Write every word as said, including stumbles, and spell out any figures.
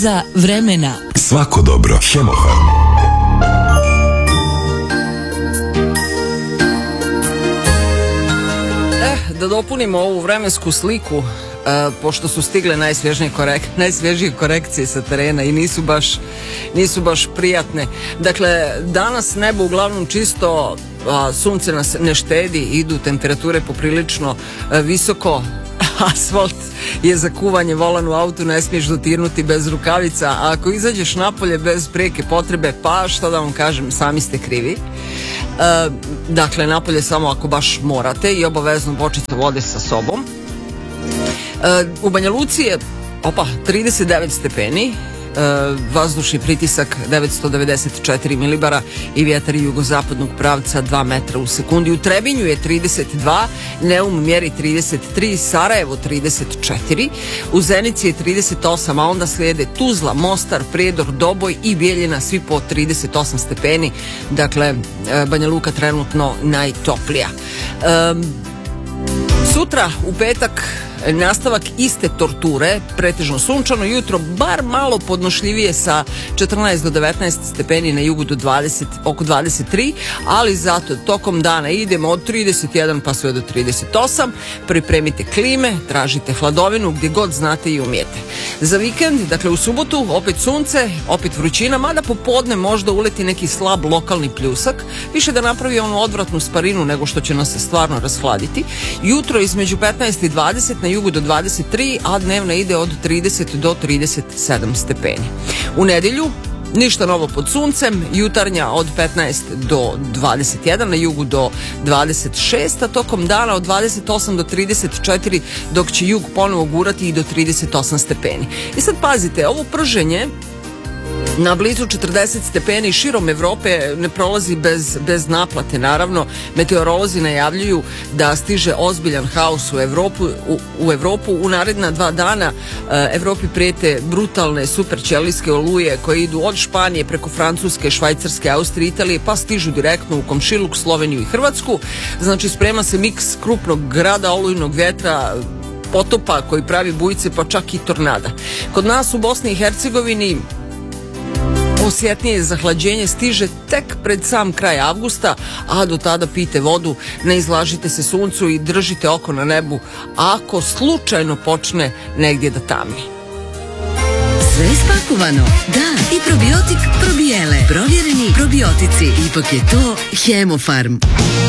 za vremena. Svako dobro. Hemofarm. Eh, da dopunimo ovu vremensku sliku, uh, pošto su stigle najsvježnije korek, najsvježije korekcije sa terena i nisu baš, nisu baš prijatne. Dakle, danas nebo uglavnom čisto, a sunce nas ne štedi, idu temperature poprilično uh, visoko. Asfalt je za kuvanje, volan u autu ne smiješ dotirnuti bez rukavica, a ako izađeš napolje bez prijeke potrebe, pa što da vam kažem, sami ste krivi. E, dakle, napolje samo ako baš morate i obavezno bočica vode sa sobom. E, u Banja Luci je opa, trideset devet stepeni, e, vazdušni pritisak devetsto devedeset četiri milibara i vjetar jugozapadnog pravca dva metra u sekundi. U Trebinju je trideset dva, Neum mjeri trideset tri, Sarajevo trideset četiri, u Zenici je trideset osam, a onda slijede Tuzla, Mostar, Prijedor, Doboj i Bijeljina, svi po trideset osam stepeni. Dakle, Banja Luka trenutno najtoplija. E, sutra u petak nastavak iste torture, pretežno sunčano, jutro bar malo podnošljivije sa četrnaest do devetnaest stepeni, na jugu do dvadeset, oko dvadeset tri, ali zato tokom dana idemo od trideset jedan pa sve do trideset osam. Pripremite klime, tražite hladovinu gdje god znate i umijete. Za vikend, dakle u subotu, opet sunce, opet vrućina, mada popodne možda uleti neki slab lokalni pljusak, više da napravi onu odvratnu sparinu nego što će nas se stvarno rashladiti. Jutro između petnaest i dvadeset, na jugu do dvadeset tri, a dnevna ide od trideset do trideset sedam stepeni. U nedjelju ništa novo pod suncem, jutarnja od petnaest do dvadeset jedan, na jugu do dvadeset šest, a tokom dana od dvadeset osam do trideset četiri, dok će jug ponovo gurati i do trideset osam stepeni. I sad pazite, ovo prženje na blizu četrdeset stepeni širom Evrope ne prolazi bez, bez naplate. Naravno, meteorolozi najavljuju da stiže ozbiljan haos u Evropu. U, u Evropu u naredna dva dana e, Evropi prijete brutalne superćelijske oluje koje idu od Španije preko Francuske, Švajcarske, Austrije, Italije, pa stižu direktno u komšiluk, Sloveniju i Hrvatsku. Znači, sprema se miks krupnog grada, olujnog vjetra, potopa koji pravi bujice, pa čak i tornada. Kod nas u Bosni i Hercegovini osjetnije zahlađenje stiže tek pred sam kraj avgusta, a do tada pijte vodu, ne izlažite se suncu i držite oko na nebu ako slučajno počne negdje da tamni. Sve spakovano, da, i probiotik probijele, provjereni probiotici, ipak je to Hemofarm.